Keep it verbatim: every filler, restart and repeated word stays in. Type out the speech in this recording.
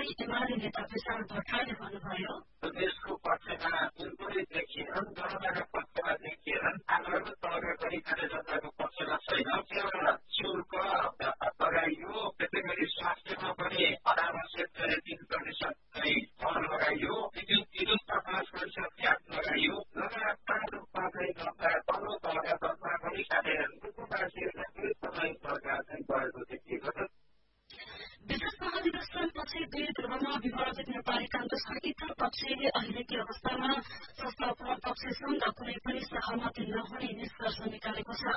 एमाले नेता विशाल भट्टराईले भन्नुभयो, देशको पक्षमा जुन पनि देखिएनन्, जनताका पक्षमा देखिएनन्, आन्दोलनको तलका गरी भारतीय जनताको पक्षमा छैन। केवल शुल्क लगाइयो, त्यसै गरी स्वास्थ्यमा पनि अनावश्यक गरी तीन प्रतिशत चाहिँ कर लगाइयो, तिरस्ता पाँच प्रतिशत ट्याक्स लगाइयो। लगातार रूपमा चाहिँ जनता तल्लो तलका जनता पनि खाँदैनन्। उपवासीहरूका विरुद्धमा सरकार चाहिँ गएको देखिएको छ। विशेष महाधिवेशनपछि वीरगृहमा विभाजित नेपाली कांग्रेसका इतर पक्षले अहिलेकी अवस्थामा सत्तारूढ़ पक्षसँग कुनै पनि सहमति नहुने निष्कर्ष निकालेको छ।